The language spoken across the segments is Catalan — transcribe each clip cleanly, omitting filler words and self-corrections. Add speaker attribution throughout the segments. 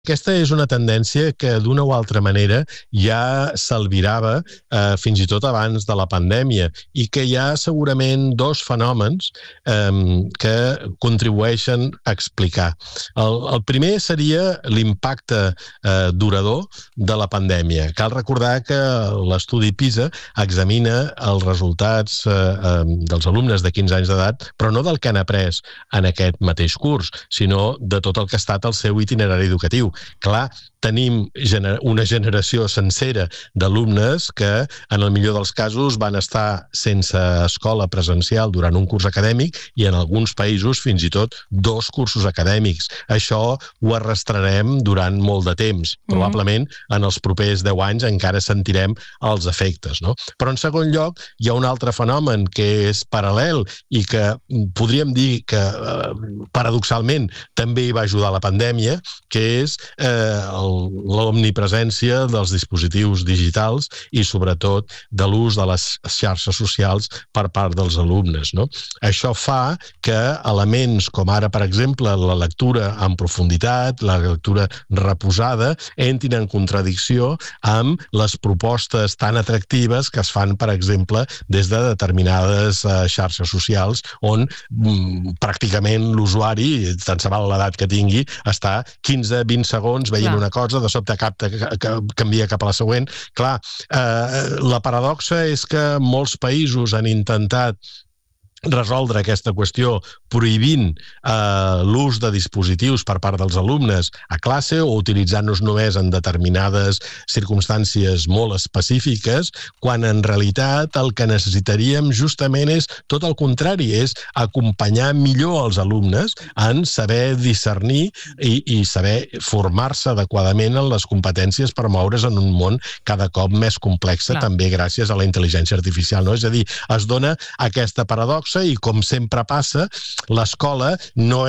Speaker 1: Aquesta és una tendència que d'una o altra manera ja s'albirava fins i tot abans de la pandèmia i que hi ha segurament dos fenòmens que contribueixen a explicar. El primer seria l'impacte durador de la pandèmia. Cal recordar que l'estudi PISA examina els resultats dels alumnes de 15 anys d'edat, però no del que han après en aquest mateix curs, sinó de tot el que ha estat el seu itinerari educatiu. Clar, tenim una generació sencera d'alumnes que, en el millor dels casos, van estar sense escola presencial durant un curs acadèmic i en alguns països fins i tot 2 cursos acadèmics. Això ho arrastrarem durant molt de temps. Probablement en els propers 10 anys encara sentirem els efectes, no? Però en segon lloc hi ha un altre fenomen que és paral·lel i que podríem dir que paradoxalment també hi va ajudar la pandèmia, que és l'omnipresència dels dispositius digitals i sobretot de l'ús de les xarxes socials per part dels alumnes, no? Això fa que elements com ara, per exemple, la lectura en profunditat, la lectura reposada, entrin en contradicció amb les propostes tan atractives que es fan, per exemple, des de determinades xarxes socials on pràcticament l'usuari, tant se val l'edat que tingui, està 15-20 segons veient una cosa, de sobte canvia cap a la següent. Clar, la paradoxa és que molts països han intentat resoldre aquesta qüestió prohibint l'ús de dispositius per part dels alumnes a classe o utilitzant-los només en determinades circumstàncies molt específiques, quan en realitat el que necessitaríem justament és tot el contrari, és acompanyar millor els alumnes en saber discernir i saber formar-se adequadament en les competències per moure's en un món cada cop més complex, també gràcies a la intel·ligència artificial, no? És a dir, es dona aquesta paradoxa i, com sempre passa, l'escola no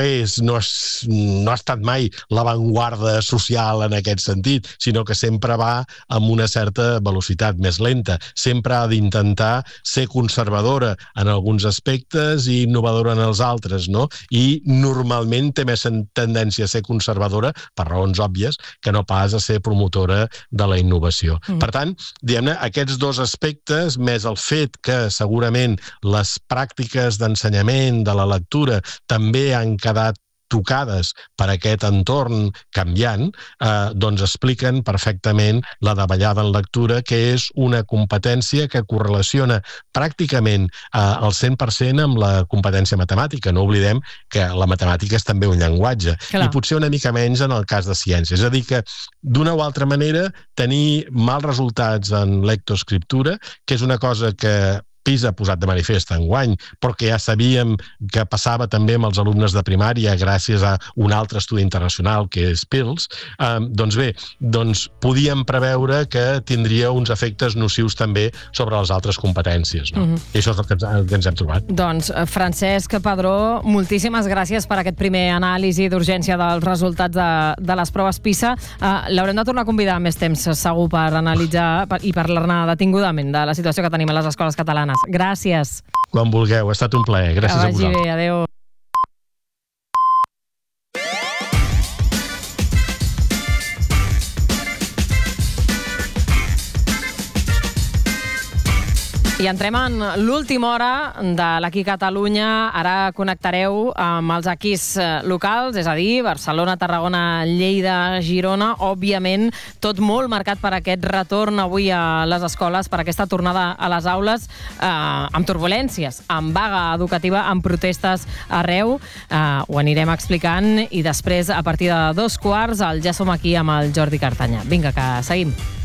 Speaker 1: ha estat mai l'avantguarda social en aquest sentit, sinó que sempre va amb una certa velocitat més lenta. Sempre ha d'intentar ser conservadora en alguns aspectes i innovadora en els altres, no? I normalment té més tendència a ser conservadora, per raons òbvies, que no pas a ser promotora de la innovació. Per tant, diguem-ne, aquests dos aspectes, més el fet que segurament les pràctiques d'ensenyament de la lectura també han quedat tocades per aquest entorn canviant, doncs expliquen perfectament la davallada en lectura, que és una competència que correlaciona pràcticament al 100% amb la competència matemàtica. No oblidem que la matemàtica és també un llenguatge, i potser una mica menys en el cas de ciències. És a dir que, d'una o altra manera, tenir mals resultats en lectoescriptura, que és una cosa que PISA ha posat de manifest enguany, però que ja sabíem que passava també amb els alumnes de primària gràcies a un altre estudi internacional que és PIRLS, doncs bé, podíem preveure que tindria uns efectes nocius també sobre les altres competències, no? I això és el que ens hem trobat.
Speaker 2: Doncs, Francesc Padró, moltíssimes gràcies per aquest primer anàlisi d'urgència dels resultats de les proves PISA. L'haurem de tornar a convidar més temps, segur, per analitzar i parlar-ne detingudament de la situació que tenim a les escoles catalanes. Gràcies.
Speaker 1: Quan vulgueu, ha estat un plaer. Gràcies a vosaltres.
Speaker 2: Que vagi bé, adéu. I entrem en l'última hora de l'Aquí Catalunya. Ara connectareu amb els equips locals, és a dir, Barcelona, Tarragona, Lleida, Girona. Òbviament, tot molt marcat per aquest retorn avui a les escoles, per aquesta tornada a les aules, amb turbulències, amb vaga educativa, amb protestes arreu. Ho anirem explicant i després, a partir de 2:15, el Ja som aquí amb el Jordi Cartanya. Vinga, que seguim.